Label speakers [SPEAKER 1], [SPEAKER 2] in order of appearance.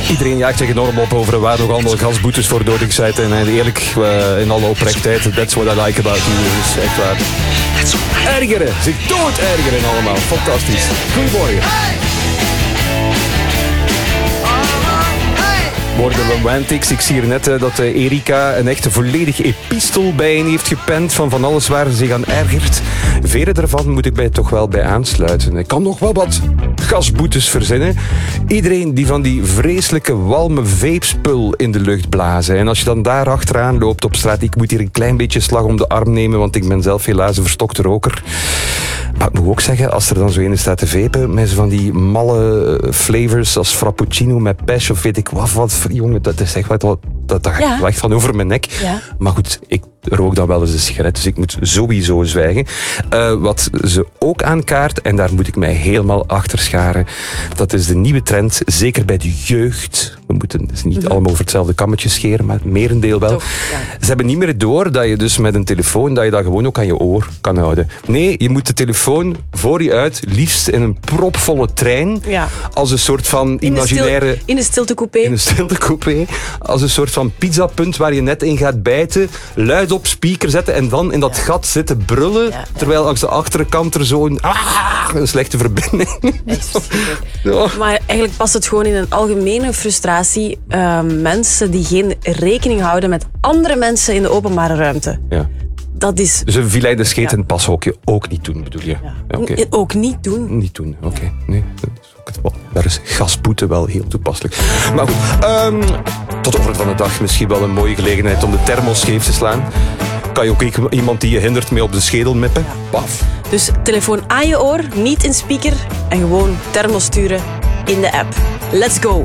[SPEAKER 1] Iedereen jaagt zich enorm op over waar nog allemaal gasboetes voor nodig zijn. En eerlijk, in alle oprechtheid, that's what I like about you. Dus echt waar. Ergeren, zich dood ergeren allemaal. Fantastisch. Goedemorgen. Worden romantics. Ik zie hier net dat Erika een echt volledig epistel bijeen heeft gepend van alles waar ze zich aan ergert. Vele daarvan moet ik mij toch wel bij aansluiten. Ik kan nog wel wat gasboetes verzinnen. Iedereen die van die vreselijke walme vapespul in de lucht blazen. En als je dan daar achteraan loopt op straat, ik moet hier een klein beetje slag om de arm nemen, want ik ben zelf helaas een verstokte roker. Maar ik moet ook zeggen, als er dan zo een staat te vapen met zo van die malle flavors als frappuccino met pesh of weet ik wat jongen, dat is echt wat, dat gaat echt van over mijn nek. Ja. Maar goed, ik rook dan wel eens een sigaret, dus ik moet sowieso zwijgen. Wat ze ook aankaart, en daar moet ik mij helemaal achter scharen, dat is de nieuwe trend, zeker bij de jeugd. We moeten dus niet allemaal over hetzelfde kammetje scheren, maar het merendeel wel. Toch, ja. Ze hebben niet meer door dat je dus met een telefoon, dat je dat gewoon ook aan je oor kan houden. Nee, je moet de telefoon voor je uit, liefst in een propvolle trein, als een soort van imaginaire...
[SPEAKER 2] In een stiltecoupé.
[SPEAKER 1] In een stiltecoupé. Als een soort van pizzapunt waar je net in gaat bijten, luid op speaker zetten en dan in dat gat zitten brullen, terwijl langs de achterkant er zo'n een slechte verbinding.
[SPEAKER 2] Ja. Maar eigenlijk past het gewoon in een algemene frustratie. Mensen die geen rekening houden met andere mensen in de openbare ruimte. Ja. Dat is...
[SPEAKER 1] Dus een vilijde scheet in het pashokje ook niet doen, bedoel je?
[SPEAKER 2] Ja. Okay. Ook niet doen?
[SPEAKER 1] Niet doen, oké. Nee, daar is gasboete wel heel toepasselijk. Maar goed, tot over van de dag misschien wel een mooie gelegenheid om de thermos scheef te slaan. Kan je ook iemand die je hindert mee op de schedel mippen? Paf.
[SPEAKER 2] Dus telefoon aan je oor, niet in speaker en gewoon thermos sturen in de app. Let's go!